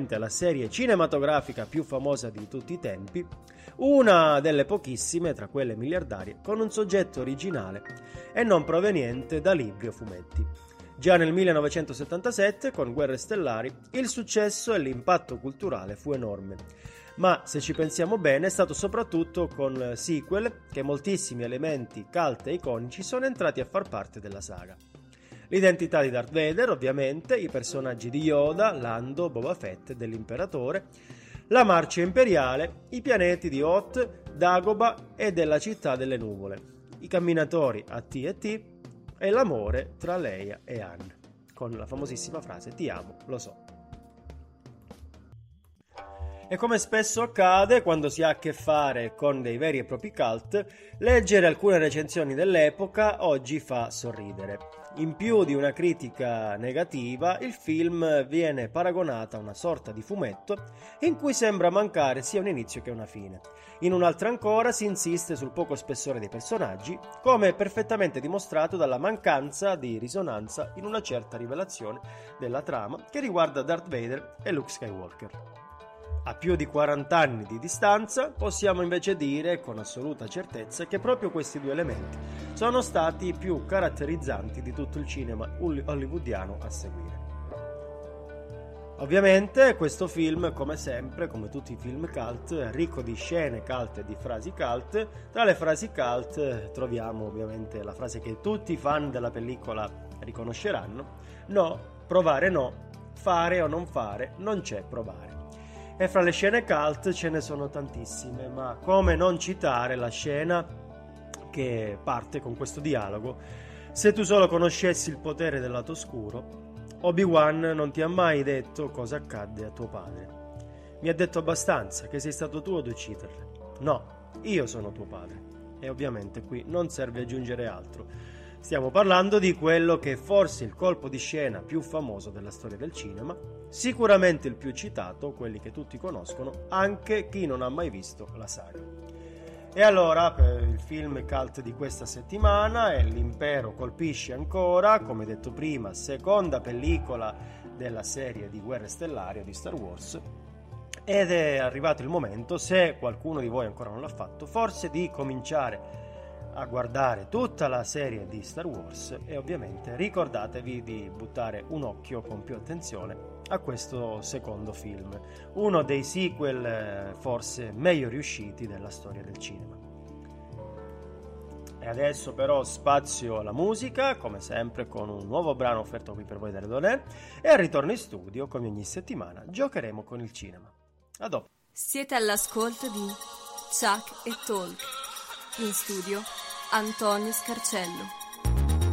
probabilmente la serie cinematografica più famosa di tutti i tempi, una delle pochissime tra quelle miliardarie con un soggetto originale e non proveniente da libri o fumetti. Già nel 1977, con Guerre Stellari, il successo e l'impatto culturale fu enorme. Ma se ci pensiamo bene è stato soprattutto con sequel che moltissimi elementi cult e iconici sono entrati a far parte della saga. L'identità di Darth Vader, ovviamente, i personaggi di Yoda, Lando, Boba Fett e dell'Imperatore, la marcia imperiale, i pianeti di Hoth, Dagobah e della città delle nuvole, i camminatori AT&T e l'amore tra Leia e Han, con la famosissima frase "Ti amo, lo so". E come spesso accade quando si ha a che fare con dei veri e propri cult, leggere alcune recensioni dell'epoca oggi fa sorridere. In più di una critica negativa, il film viene paragonato a una sorta di fumetto in cui sembra mancare sia un inizio che una fine. In un'altra ancora si insiste sul poco spessore dei personaggi, come è perfettamente dimostrato dalla mancanza di risonanza in una certa rivelazione della trama che riguarda Darth Vader e Luke Skywalker. A più di 40 anni di distanza, possiamo invece dire con assoluta certezza che proprio questi due elementi sono stati i più caratterizzanti di tutto il cinema hollywoodiano a seguire. Ovviamente questo film, come sempre, come tutti i film cult, è ricco di scene cult e di frasi cult. Tra le frasi cult troviamo ovviamente la frase che tutti i fan della pellicola riconosceranno: no, provare no, fare o non fare, non c'è provare. E fra le scene cult ce ne sono tantissime, ma come non citare la scena che parte con questo dialogo: se tu solo conoscessi il potere del lato oscuro, Obi-Wan non ti ha mai detto cosa accadde a tuo padre. Mi ha detto abbastanza, che sei stato tu ad ucciderlo. No, io sono tuo padre. E ovviamente qui non serve aggiungere altro. Stiamo parlando di quello che è forse il colpo di scena più famoso della storia del cinema, sicuramente il più citato, quelli che tutti conoscono, anche chi non ha mai visto la saga. E allora, il film cult di questa settimana è L'impero colpisce ancora, come detto prima, seconda pellicola della serie di Guerre Stellari o di Star Wars, ed è arrivato il momento, se qualcuno di voi ancora non l'ha fatto, forse di cominciare a guardare tutta la serie di Star Wars e ovviamente ricordatevi di buttare un occhio con più attenzione a questo secondo film, uno dei sequel forse meglio riusciti della storia del cinema. E adesso però spazio alla musica, come sempre con un nuovo brano offerto qui per voi da Redonè, e al ritorno in studio, come ogni settimana, giocheremo con il cinema. A dopo. Siete all'ascolto di Chuck e Talk. In studio Antonio Scarcello.